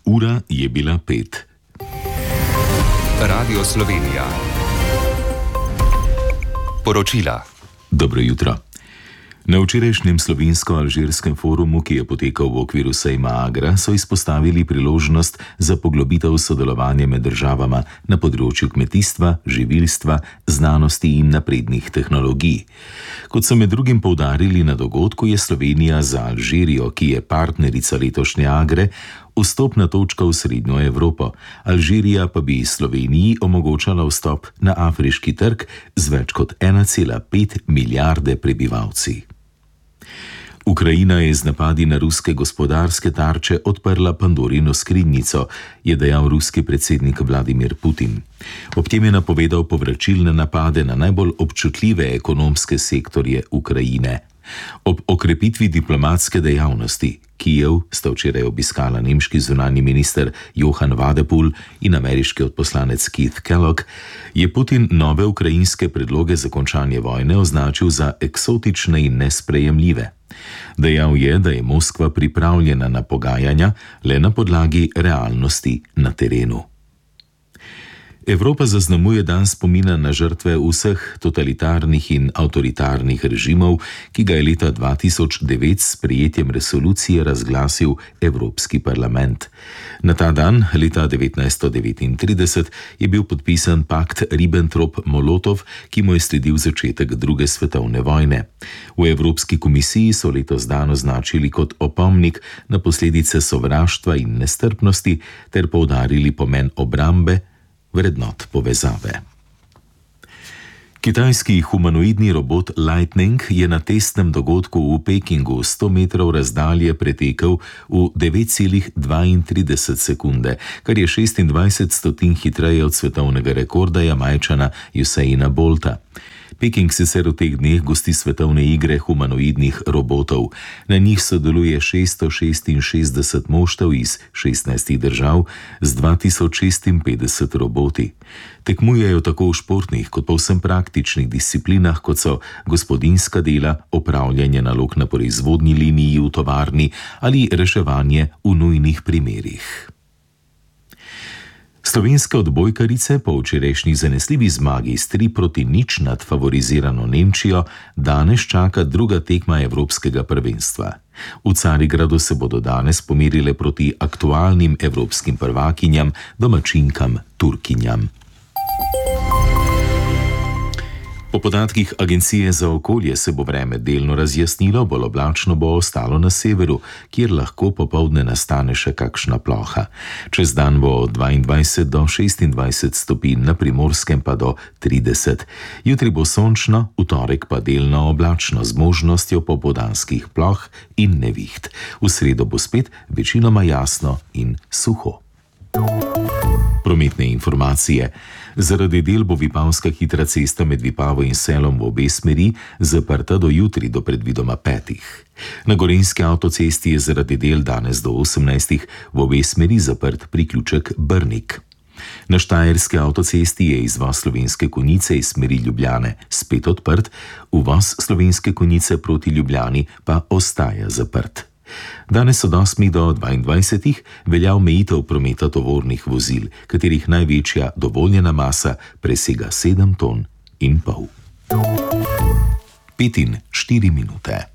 Ura je bila 5. Radio Slovenija. Poročila. Dobro jutro. Na včerajšnjem slovensko-alžirskem forumu, ki je potekal v okviru sejma Agra, so izpostavili priložnost za poglobitev sodelovanja med državama na področju kmetijstva, živilstva, znanosti in naprednih tehnologij. Kot so med drugim poudarili na dogodku, je Slovenija za Alžirijo, ki je partnerica letošnje Agre, vstopna točka v Srednjo Evropo. Alžirija pa bi Sloveniji omogočala vstop na afriški trg z več kot 1,5 milijarde prebivalci. Ukrajina je z napadi na ruske gospodarske tarče odprla Pandorino skrinjico, je dejal ruski predsednik Vladimir Putin. Ob tem je napovedal povračilne napade na najbolj občutljive ekonomske sektorje Ukrajine. Ob okrepitvi diplomatske dejavnosti Kijev sta včeraj obiskala nemški zunanji minister Johann Wadephul in ameriški odposlanec Keith Kellogg, je Putin nove ukrajinske predloge za končanje vojne označil za eksotične in nesprejemljive. Dejal je, da je Moskva pripravljena na pogajanja le na podlagi realnosti na terenu. Evropa zaznamuje dan spomina na žrtve vseh totalitarnih in avtoritarnih režimov, ki ga je leta 2009 s sprejetjem resolucije razglasil Evropski parlament. Na ta dan, leta 1939, je bil podpisan pakt Ribbentrop-Molotov, ki mu je sledil začetek druge svetovne vojne. V Evropski komisiji so letos dan označili kot opomnik na posledice sovraštva in nestrpnosti ter poudarili pomen obrambe, vrednot povezave. Kitajski humanoidni robot Lightning je na testnem dogodku v Pekingu 100 metrov razdalje pretekel v 9,32 sekunde, kar je 26 stotink hitreje od svetovnega rekorda Jamajčana Usaina Bolta. Peking sicer v teh dneh gosti svetovne igre humanoidnih robotov. Na njih sodeluje 666 moštev iz 16 držav z 2056 roboti. Tekmujejo tako v športnih kot povsem praktičnih disciplinah, kot so gospodinjska dela, opravljanje nalog na proizvodni liniji v tovarni ali reševanje v nujnih primerih. Slovenske odbojkarice po včerajšnji zanesljivi zmagi s 3-0 nad favorizirano Nemčijo danes čaka druga tekma evropskega prvenstva. V Carigradu se bodo danes pomerile proti aktualnim evropskim prvakinjam, domačinkam Turkinjam. Po podatkih Agencije za okolje se bo vreme delno razjasnilo, bolj oblačno bo ostalo na severu, kjer lahko popoldne nastane še kakšna ploha. Čez dan bo od 22 do 26 stopinj, na Primorskem pa do 30. Jutri bo sončno, v torek pa delno oblačno z možnostjo popoldanskih ploh in neviht. V sredo bo spet večinoma jasno in suho. Prometne informacije. Zaradi del bo Vipavska hitra cesta med Vipavo in Selom v obe smeri zaprta do jutri do predvidoma 5. Na Gorenjski avtocesti je zaradi del danes do 18. v obe smeri zaprt priključek Brnik. Na Štajerski avtocesti je izvoz Slovenske Konjice iz smeri Ljubljane spet odprt, uvoz Slovenske Konjice proti Ljubljani pa ostaja zaprt. Danes od 8 do 22 velja omejitev prometa tovornih vozil, katerih največja dovoljena masa presega 7,5 ton. 5 in 4 minute.